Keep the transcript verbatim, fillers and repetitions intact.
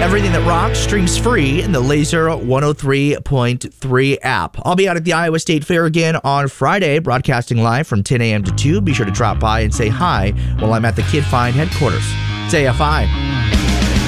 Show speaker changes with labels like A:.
A: Everything that rocks streams free in the Laser one oh three point three app. I'll be out at the Iowa State Fair again on Friday, broadcasting live from ten a.m. to two. Be sure to drop by and say hi while I'm at the Kid Find headquarters. It's A F I.